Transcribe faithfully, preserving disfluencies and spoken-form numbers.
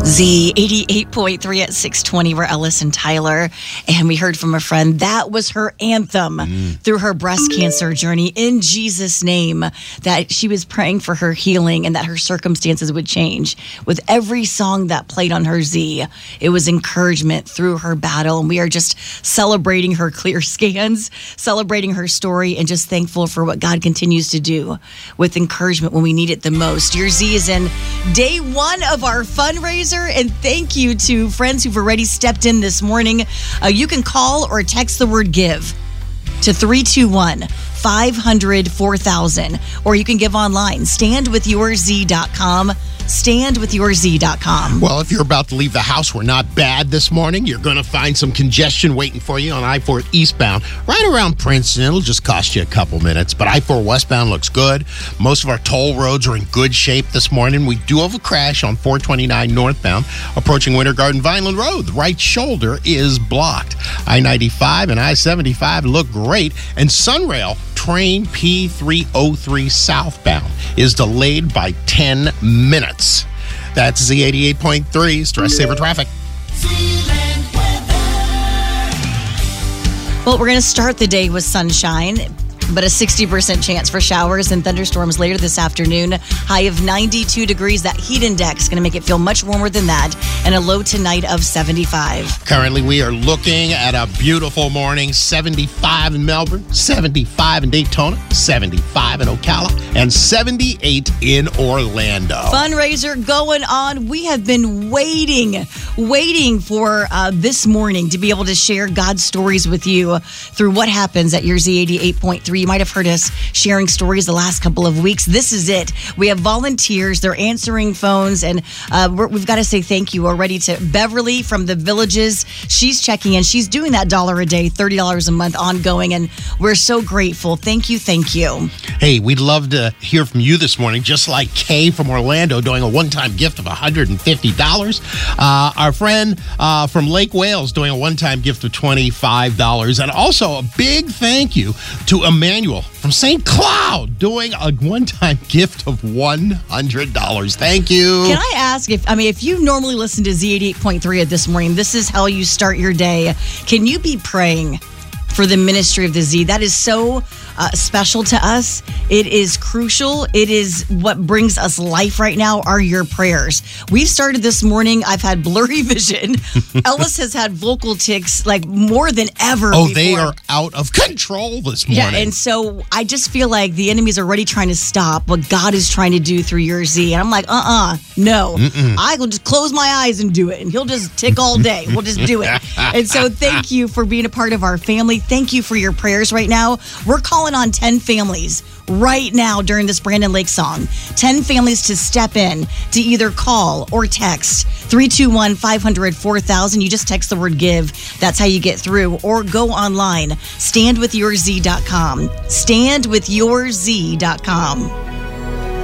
Z eighty-eight point three at six twenty. We're Ellis and Tyler, and we heard from a friend that was her anthem mm. through her breast cancer journey. In Jesus' name, that she was praying for her healing and that her circumstances would change. With every song that played on her Z, it was encouragement through her battle, and we are just celebrating her clear scans, celebrating her story, and just thankful for what God continues to do with encouragement when we need it the most. Your Z is in day one of our fundraiser. And thank you to friends who've already stepped in this morning. Uh, you can call or text the word GIVE to three two one, five hundred, four thousand. Or you can give online, stand with your z dot com. stand with your z dot com. Well, if you're about to leave the house, we're not bad this morning. You're going to find some congestion waiting for you on I four eastbound, right around Princeton. It'll just cost you a couple minutes, but I four westbound looks good. Most of our toll roads are in good shape this morning. We do have a crash on four twenty-nine northbound, approaching Winter Garden Vineland Road. The right shoulder is blocked. I ninety-five and I seventy-five look great, and Sunrail train P three oh three southbound is delayed by ten minutes. That's Z eighty-eight point three, Stress Saver Traffic. Well, we're going to start the day with sunshine, but a sixty percent chance for showers and thunderstorms later this afternoon. High of ninety-two degrees. That heat index going to make it feel much warmer than that. And a low tonight of seventy-five. Currently, we are looking at a beautiful morning. seventy-five in Melbourne, seventy-five in Daytona, seventy-five in Ocala, and seventy-eight in Orlando. Fundraiser going on. We have been waiting, waiting for uh, this morning to be able to share God's stories with you through what happens at your Z eighty-eight point three. You might have heard us sharing stories the last couple of weeks. This is it. We have volunteers. They're answering phones, and uh, we're, we've got to say thank you already to Beverly from the Villages. She's checking in. She's doing that dollar a day, thirty dollars a month ongoing, and we're so grateful. Thank you, thank you. Hey, we'd love to hear from you this morning, just like Kay from Orlando doing a one-time gift of one hundred fifty dollars. Uh, our friend uh, from Lake Wales doing a one-time gift of twenty-five dollars. And also a big thank you to Emmanuel from Saint Cloud doing a one-time gift of one hundred dollars. Thank you. Can I ask, if I mean, if you normally listen to Z eighty-eight point three at this morning, this is how you start your day. Can you be praying for the ministry of the Z? That is so uh, special to us. It is crucial. It is what brings us life right now are your prayers. We've started this morning. I've had blurry vision. Ellis has had vocal tics like more than ever Oh, before. They are out of control this morning. Yeah, and so I just feel like the enemy's already trying to stop what God is trying to do through your Z. And I'm like, uh-uh, no. Mm-mm. I will just close my eyes and do it. And he'll just tick all day. We'll just do it. And so thank you for being a part of our family. Thank you for your prayers right now. We're calling on ten families right now during this Brandon Lake song. ten families to step in to either call or text three two one, five hundred, four thousand. You just text the word GIVE. That's how you get through. Or go online. stand with your z dot com. stand with your z dot com.